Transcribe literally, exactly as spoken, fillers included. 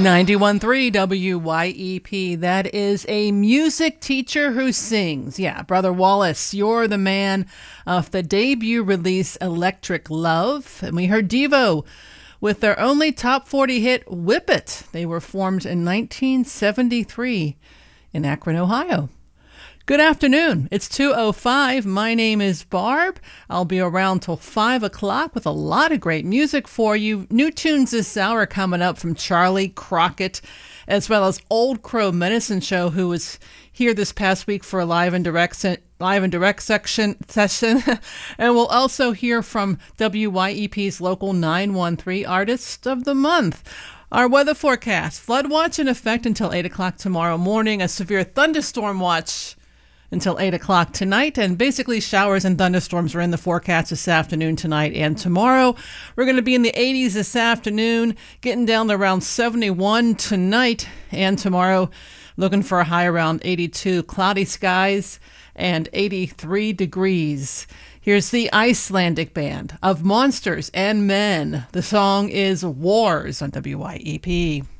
ninety-one point three W Y E P. That is a music teacher who sings. Yeah, Brother Wallace, you're the man of the debut release Electric Love. And we heard Devo with their only top forty hit, Whip It. They were formed in nineteen seventy-three in Akron, Ohio. Good afternoon. It's two oh five. My name is Barb. I'll be around till five o'clock with a lot of great music for you. New tunes this hour coming up from Charlie Crockett, as well as Old Crow Medicine Show, who was here this past week for a live and direct se- live and direct section session. And we'll also hear from W Y E P's local nine one three Artist of the Month. Our weather forecast: flood watch in effect until eight o'clock tomorrow morning, a severe thunderstorm watch until eight o'clock tonight, and basically showers and thunderstorms are in the forecast this afternoon, tonight, and tomorrow. We're going to be in the eighties this afternoon, getting down to around seventy-one tonight, and tomorrow looking for a high around eighty-two. Cloudy skies and eighty-three degrees. Here's the Icelandic band of Monsters and Men. The song is Wars on W Y E P.